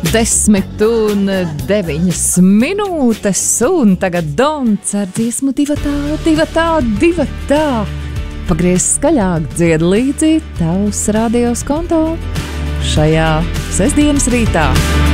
10:09 minūtes, un tagad Dons ar dziesmu divatā. Pagriez skaļāk, dzied līdzi tavs radios konto šajā sestdienas rītā.